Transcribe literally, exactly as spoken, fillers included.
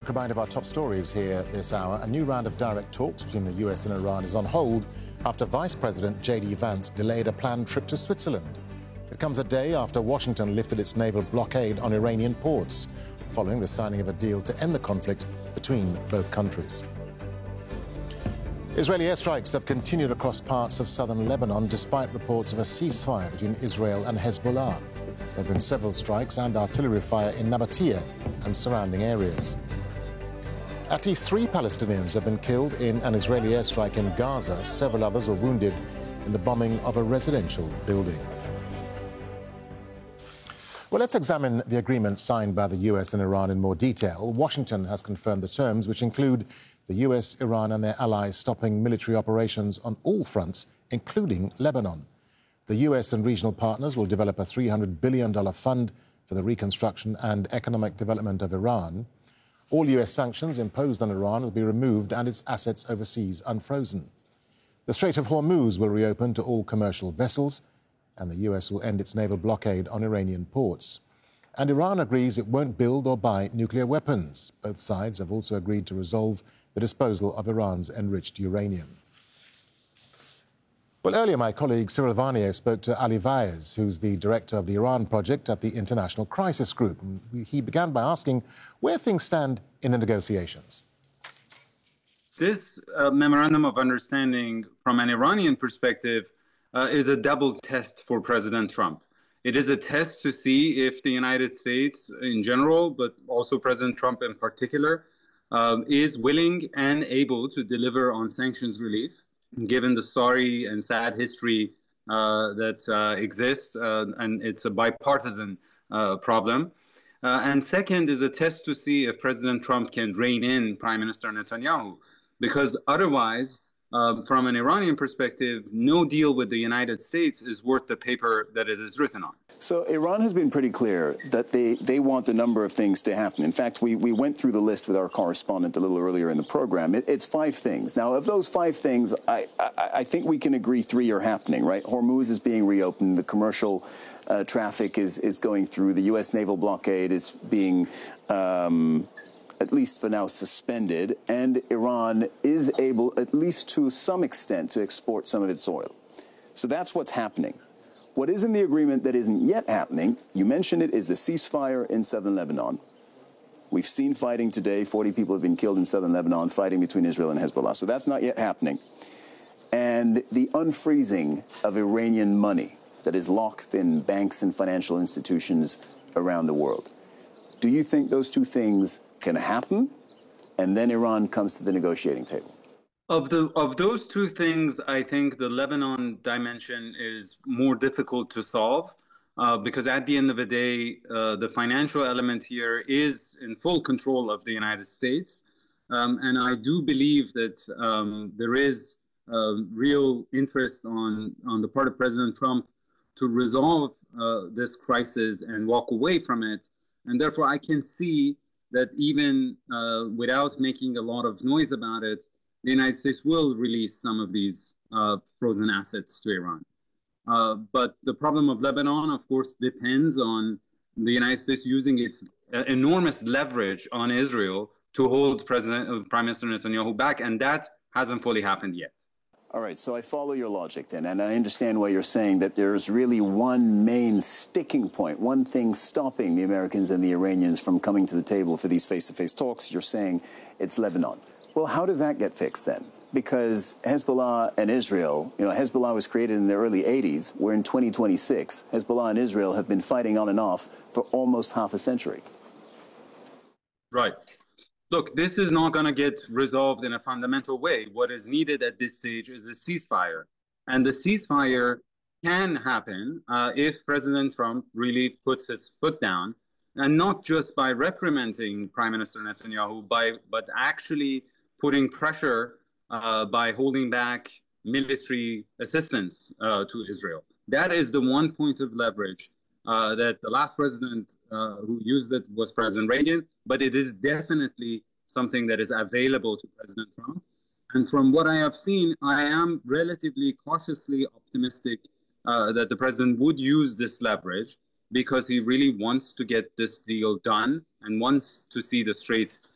reminder of our top stories here this hour. A new round of direct talks between the U S and Iran is on hold after Vice President J D Vance delayed a planned trip to Switzerland. It comes a day after Washington lifted its naval blockade on Iranian ports, following the signing of a deal to end the conflict between both countries. Israeli airstrikes have continued across parts of southern Lebanon despite reports of a ceasefire between Israel and Hezbollah. There have been several strikes and artillery fire in Nabatea and surrounding areas. At least three Palestinians have been killed in an Israeli airstrike in Gaza. Several others were wounded in the bombing of a residential building. Well, let's examine the agreement signed by the U S and Iran in more detail. Washington has confirmed the terms, which include the U S, Iran and their allies stopping military operations on all fronts, including Lebanon. The U S and regional partners will develop a three hundred billion dollars fund for the reconstruction and economic development of Iran. All U S sanctions imposed on Iran will be removed and its assets overseas unfrozen. The Strait of Hormuz will reopen to all commercial vessels, and the U S will end its naval blockade on Iranian ports. And Iran agrees it won't build or buy nuclear weapons. Both sides have also agreed to resolve the disposal of Iran's enriched uranium. Well, earlier my colleague Cyril Varnier spoke to Ali Vaez, who's the director of the Iran project at the International Crisis Group. And he began by asking where things stand in the negotiations. This uh, memorandum of understanding, from an Iranian perspective, uh, is a double test for President Trump. It is a test to see if the United States in general, but also President Trump in particular, um, is willing and able to deliver on sanctions relief, given the sorry and sad history uh, that uh, exists, uh, and it's a bipartisan uh, problem. Uh, and second is a test to see if President Trump can rein in Prime Minister Netanyahu, because otherwise, uh, from an Iranian perspective, no deal with the United States is worth the paper that it is written on. So Iran has been pretty clear that they, they want a number of things to happen. In fact, we, we went through the list with our correspondent a little earlier in the program. It, it's five things. Now, of those five things, I, I, I think we can agree three are happening, right? Hormuz is being reopened. The commercial uh, traffic is, is going through. The U S naval blockade is being, um, at least for now, suspended. And Iran is able, at least to some extent, to export some of its oil. So that's what's happening. What is in the agreement that isn't yet happening, you mentioned it, is the ceasefire in southern Lebanon. We've seen fighting today. forty people have been killed in southern Lebanon, fighting between Israel and Hezbollah. So that's not yet happening. And the unfreezing of Iranian money that is locked in banks and financial institutions around the world. Do you think those two things can happen, and then Iran comes to the negotiating table? Of the of those two things, I think the Lebanon dimension is more difficult to solve uh, because at the end of the day, uh, the financial element here is in full control of the United States. Um, and I do believe that um, there is uh, real interest on, on the part of President Trump to resolve uh, this crisis and walk away from it. And therefore, I can see that even uh, without making a lot of noise about it, the United States will release some of these uh, frozen assets to Iran. Uh, but the problem of Lebanon, of course, depends on the United States using its uh, enormous leverage on Israel to hold President, uh, Prime Minister Netanyahu back, and that hasn't fully happened yet. All right, so I follow your logic then, and I understand why you're saying that there's really one main sticking point, one thing stopping the Americans and the Iranians from coming to the table for these face-to-face talks. You're saying it's Lebanon. Well, how does that get fixed then? Because Hezbollah and Israel, you know, Hezbollah was created in the early eighties. We're in twenty twenty-six. Hezbollah and Israel have been fighting on and off for almost half a century. Right. Look, this is not going to get resolved in a fundamental way. What is needed at this stage is a ceasefire. And the ceasefire can happen uh, if President Trump really puts his foot down, and not just by reprimanding Prime Minister Netanyahu, by, but actually putting pressure uh, by holding back military assistance uh, to Israel. That is the one point of leverage uh, that the last president uh, who used it was President Reagan, but it is definitely something that is available to President Trump. And from what I have seen, I am relatively cautiously optimistic uh, that the president would use this leverage because he really wants to get this deal done and wants to see the Strait